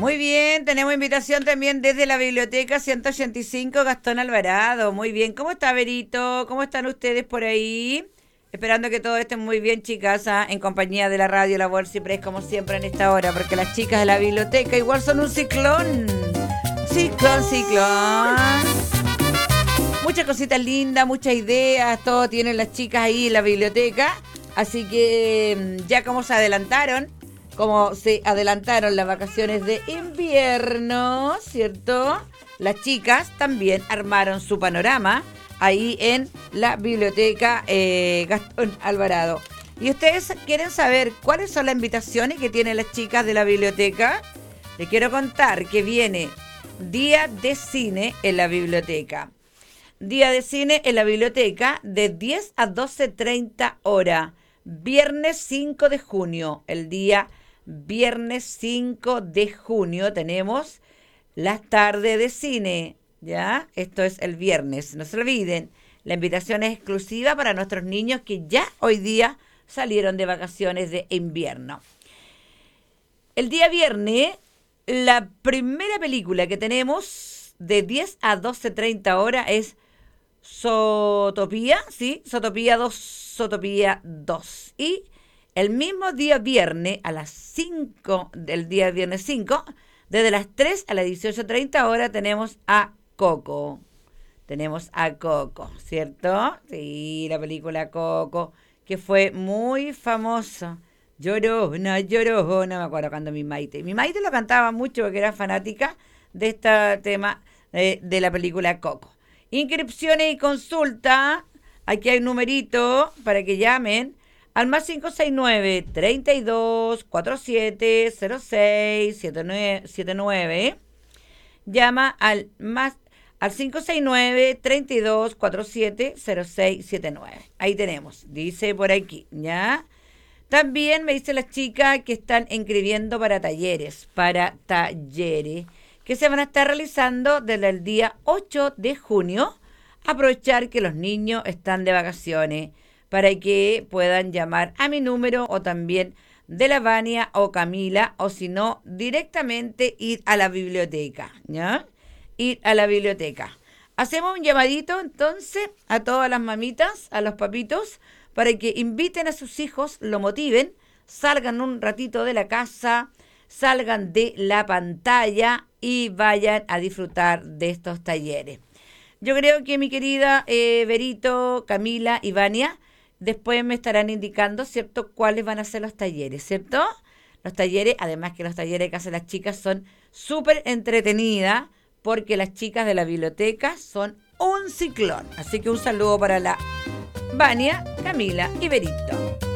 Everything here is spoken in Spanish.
Muy bien, tenemos invitación también desde la Biblioteca 185 Gastón Alvarado. Muy bien, ¿cómo está Berito? ¿Cómo están ustedes por ahí? Esperando que todo esté muy bien, chicas, en compañía de la radio La Voz siempre es como siempre en esta hora, porque las chicas de la biblioteca igual son un ciclón. Ciclón, ciclón. Muchas cositas lindas, muchas ideas, todo tienen las chicas ahí en la biblioteca. Así que ya como se adelantaron las vacaciones de invierno, ¿cierto? Las chicas también armaron su panorama ahí en la biblioteca Gastón Alvarado. ¿Y ustedes quieren saber cuáles son las invitaciones que tienen las chicas de la biblioteca? Les quiero contar que viene Día de Cine en la biblioteca. Día de Cine en la biblioteca de 10 a 12:30 horas. Viernes 5 de junio, el día viernes 5 de junio tenemos las tardes de cine, ¿ya? Esto es el viernes, no se olviden. La invitación es exclusiva para nuestros niños que ya hoy día salieron de vacaciones de invierno. El día viernes, la primera película que tenemos de 10 a 12:30 horas es Zootopia, ¿sí? Zootopia 2. Y el mismo día viernes, a las 5 del día viernes 5, desde las 3 a las 18:30 horas, tenemos a Coco. ¿Cierto? Sí, la película Coco, que fue muy famosa. Llorona, llorona, me acuerdo cuando mi Maite lo cantaba mucho porque era fanática de este tema de la película Coco. Inscripciones y consulta, aquí hay un numerito para que llamen al más 569-3247-0679. Llama al 569-3247-0679. Ahí tenemos, dice por aquí, ¿ya? También me dicen las chicas que están inscribiendo para talleres, que se van a estar realizando desde el día 8 de junio. Aprovechar que los niños están de vacaciones para que puedan llamar a mi número o también de la Vania o Camila, o si no, directamente ir a la biblioteca, ¿ya? Ir a la biblioteca. Hacemos un llamadito entonces a todas las mamitas, a los papitos, para que inviten a sus hijos, lo motiven, salgan un ratito de la casa, salgan de la pantalla y vayan a disfrutar de estos talleres. Yo creo que mi querida Berito, Camila y Vania después me estarán indicando, ¿cierto?, cuáles van a ser los talleres, ¿cierto? Los talleres, además que los talleres que hacen las chicas son súper entretenidas, porque las chicas de la biblioteca son un ciclón. Así que un saludo para la Vania, Camila y Berito.